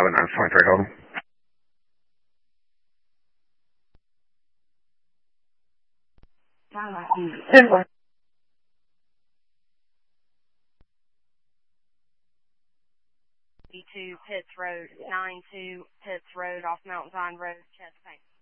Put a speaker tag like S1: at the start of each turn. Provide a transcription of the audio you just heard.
S1: Charlie 923, hold on.
S2: Pitts Road, 92 Pitts Road off Mount Zion Road, Chesapeake.